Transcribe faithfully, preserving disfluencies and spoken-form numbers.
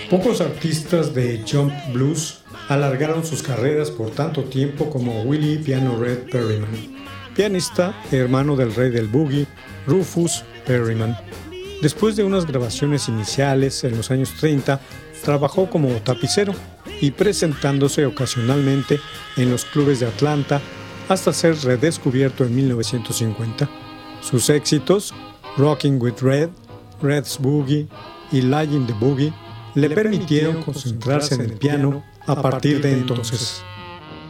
Pocos artistas de jump blues alargaron sus carreras por tanto tiempo como Willie Piano Red Perryman, pianista e hermano del rey del boogie, Rufus Perryman. Después de unas grabaciones iniciales en los años treinta, trabajó como tapicero y presentándose ocasionalmente en los clubes de Atlanta hasta ser redescubierto en mil novecientos cincuenta. Sus éxitos, Rocking with Red, Red's Boogie y Lying the Boogie, le permitieron concentrarse en el piano a partir de entonces.